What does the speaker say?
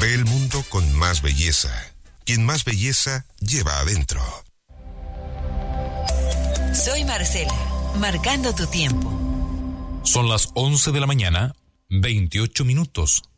Ve el mundo con más belleza. Quien más belleza lleva adentro. Soy Marcela, marcando tu tiempo. Son las 11 de la mañana, 28 minutos.